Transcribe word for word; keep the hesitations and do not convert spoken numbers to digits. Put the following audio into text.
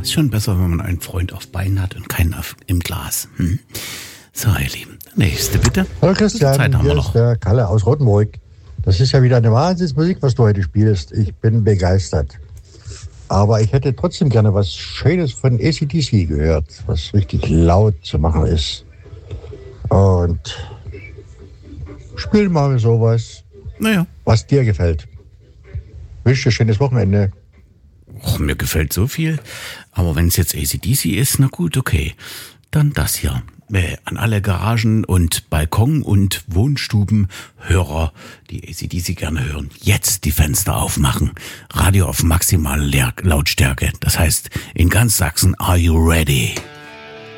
ist schon besser, wenn man einen Freund auf Bein hat und keinen auf, im Glas. Hm? So, ihr Lieben. Nächste, bitte. Hallo Christian, Zeit haben hier wir ist noch. der Kalle aus Rottenburg. Das ist ja wieder eine Wahnsinnsmusik, was du heute spielst. Ich bin begeistert. Aber ich hätte trotzdem gerne was Schönes von A C D C gehört, was richtig laut zu machen ist. Und spiel mal sowas, Naja. was dir gefällt. Wünsche dir schönes Wochenende. Och, mir gefällt so viel. Aber wenn es jetzt A C D C ist, na gut, okay. Dann das hier. Äh, an alle Garagen und Balkon- und Wohnstubenhörer, die A C D C gerne hören, jetzt die Fenster aufmachen. Radio auf maximale Lautstärke. Das heißt, in ganz Sachsen, are you ready?